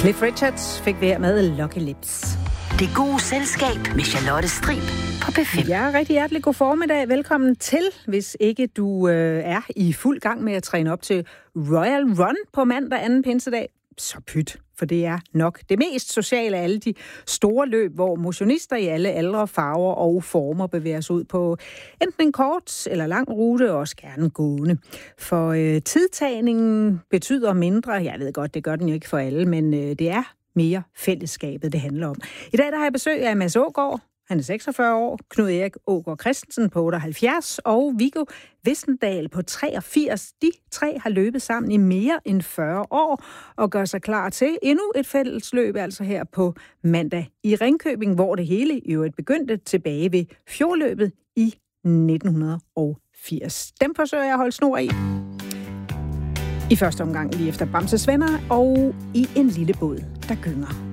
Cliff Richards fik vi her med Lucky Lips. Det gode selskab med Charlotte Strib på P5. Ja, rigtig hjertelig god formiddag. Velkommen til, hvis ikke du er i fuld gang med at træne op til Royal Run på mandag 2. pinsedag. Så pyt, for det er nok det mest sociale af alle de store løb, hvor motionister i alle aldre, farver og former bevæger sig ud på enten en kort eller lang rute, og også gerne gående. For tidtagningen betyder mindre, jeg ved godt, det gør den jo ikke for alle, men det er mere fællesskabet, det handler om. I dag der har jeg besøg af Mads Aagaard. Han er 46 år, Knud Erik Aagaard Christensen på 78 og Viggo Vissendal på 83. De tre har løbet sammen i mere end 40 år og gør sig klar til endnu et fællesløb, altså her på mandag i Ringkøbing, hvor det hele i øvrigt begyndte tilbage ved fjordløbet i 1980. Dem forsøger jeg at holde snor i første omgang lige efter Bamses Venner og i en lille båd, der gynger.